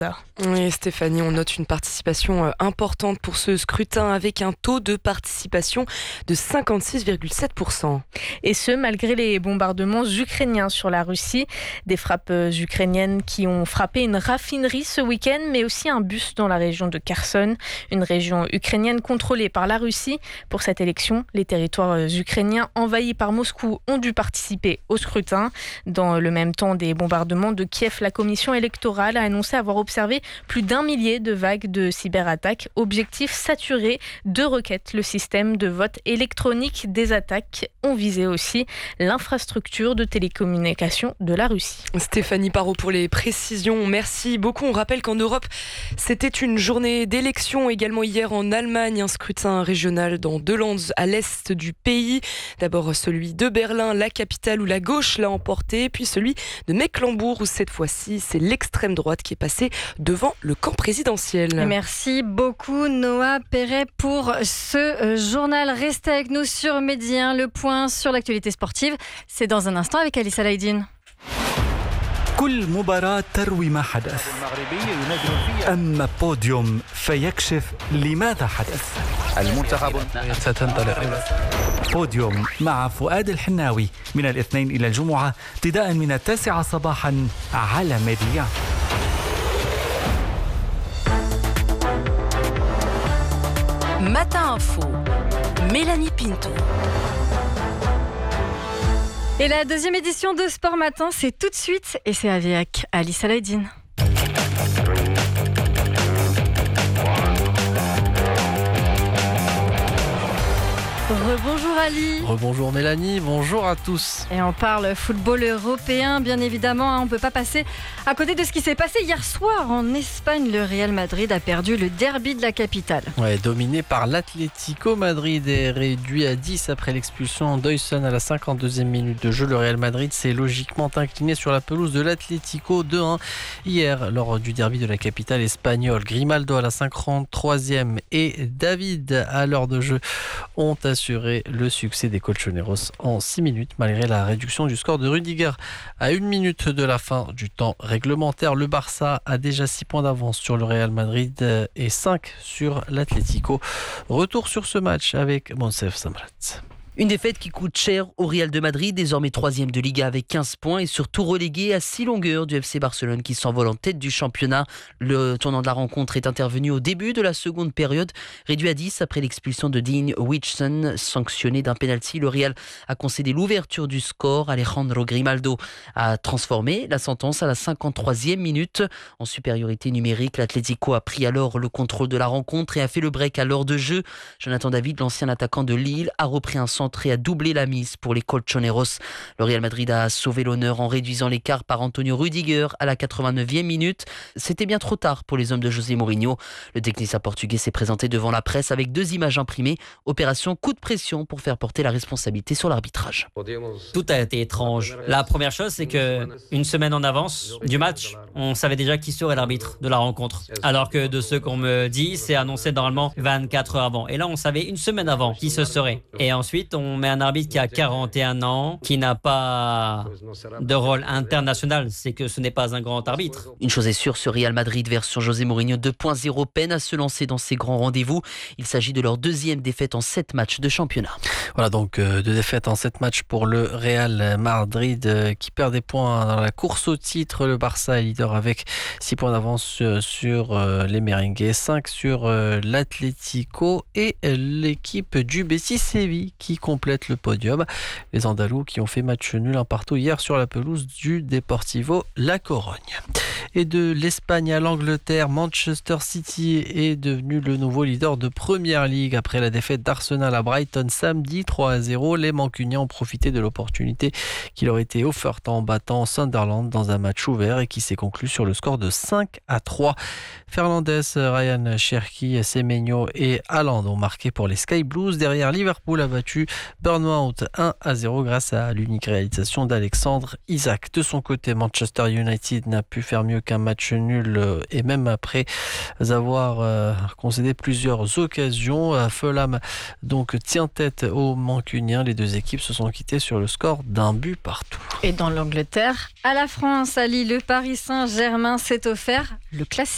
Et Stéphanie, on note une participation importante pour ce scrutin avec un taux de participation de 56,7%. Et ce, malgré les bombardements ukrainiens sur la Russie. Des frappes ukrainiennes qui ont frappé une raffinerie ce week-end, mais aussi un bus dans la région de Kherson, une région ukrainienne contrôlée par la Russie. Pour cette élection, les territoires ukrainiens envahis par Moscou ont dû participer au scrutin. Dans le même temps des bombardements de Kiev, la commission électorale a annoncé avoir observé plus d'1 millier de vagues de cyberattaques. Objectif saturer de requêtes le système de vote électronique. Des attaques ont visé aussi l'infrastructure de télécommunications de la Russie. Stéphanie Parot pour les précisions. Merci beaucoup. On rappelle qu'en Europe, c'était une journée d'élection également hier en Allemagne. Un scrutin régional dans 2 lands à l'est du pays. D'abord celui de Berlin, la capitale où la gauche l'a emporté. Puis celui de Mecklembourg où cette fois-ci, c'est l'extrême droite qui est passée devant le camp présidentiel. Merci beaucoup Noah Perret pour ce journal. Restez avec nous sur Midi 1. Le point sur l'actualité sportive, c'est dans un instant avec Alice Alaïdine. كل مباراة تروي ما حدث، أما بوديوم فيكشف لماذا حدث. المنتخب ستنطلق. بوديوم مع فؤاد الحناوي من الاثنين إلى الجمعة ابتداء من 9 صباحا على ميديا. Matin Info, Mélanie Pinto. Et la deuxième édition de Sport Matin, c'est tout de suite et c'est avec Alice Alaïdine. Rebonjour Ali. Rebonjour Mélanie, bonjour à tous. Et on parle football européen, bien évidemment. On ne peut pas passer à côté de ce qui s'est passé hier soir en Espagne. Le Real Madrid a perdu le derby de la capitale. Ouais, dominé par l'Atlético Madrid et réduit à 10 après l'expulsion d'Oysson à la 52e minute de jeu. Le Real Madrid s'est logiquement incliné sur la pelouse de l'Atlético 2-1 hier lors du derby de la capitale espagnole. Grimaldo à la 53e et David à l'heure de jeu ont assuré le succès des Colchoneros en 6 minutes malgré la réduction du score de Rudiger. À 1 minute de la fin du temps réglementaire, le Barça a déjà 6 points d'avance sur le Real Madrid et 5 sur l'Atlético. Retour sur ce match avec Monsef Samrat. Une défaite qui coûte cher au Real de Madrid, désormais 3e de Liga avec 15 points et surtout relégué à 6 longueurs du FC Barcelone qui s'envole en tête du championnat. Le tournant de la rencontre est intervenu au début de la seconde période, réduit à 10 après l'expulsion de Dean Huijsen, sanctionné d'un pénalty. Le Real a concédé l'ouverture du score. Alejandro Grimaldo a transformé la sentence à la 53e minute. En supériorité numérique, l'Atlético a pris alors le contrôle de la rencontre et a fait le break à l'heure de jeu. Jonathan David, l'ancien attaquant de Lille, a repris un centre et a doublé la mise pour les Colchoneros. Le Real Madrid a sauvé l'honneur en réduisant l'écart par Antonio Rudiger à la 89e minute. C'était bien trop tard pour les hommes de José Mourinho. Le technicien portugais s'est présenté devant la presse avec 2 images imprimées. Opération coup de pression pour faire porter la responsabilité sur l'arbitrage. Tout a été étrange. La première chose, c'est que une semaine en avance du match, on savait déjà qui serait l'arbitre de la rencontre. Alors que de ce qu'on me dit, c'est annoncé normalement 24 heures avant. Et là, on savait une semaine avant qui ce serait. Et ensuite, on met un arbitre qui a 41 ans, qui n'a pas de rôle international. C'est que ce n'est pas un grand arbitre. Une chose est sûre, ce Real Madrid version José Mourinho 2.0 peine à se lancer dans ces grands rendez-vous. Il s'agit de leur 2e défaite en 7 matchs de championnat. Voilà donc 2 défaites en 7 matchs pour le Real Madrid qui perd des points dans la course au titre. Le Barça est leader avec 6 points d'avance sur les Merengues, 5 sur l'Atlético et l'équipe du Betis Séville qui complète le podium. Les Andalous qui ont fait match nul un partout hier sur la pelouse du Deportivo La Corogne. Et de l'Espagne à l'Angleterre, Manchester City est devenu le nouveau leader de Premier League après la défaite d'Arsenal à Brighton samedi 3-0. Les Mancuniens ont profité de l'opportunité qui leur était offerte en battant Sunderland dans un match ouvert et qui s'est conclu sur le score de 5-3. Fernandes, Ryan Cherki, Semenyo et Haaland ont marqué pour les Sky Blues. Derrière, Liverpool a battu Bournemouth 1-0 grâce à l'unique réalisation d'Alexandre Isak. De son côté, Manchester United n'a pu faire mieux qu'un match nul et même après avoir concédé plusieurs occasions. Fulham donc tient tête aux Mancuniens. Les 2 équipes se sont quittées sur le score d'1 but partout. Et dans l'Angleterre, à la France, Ali, le Paris Saint-Germain s'est offert le classique.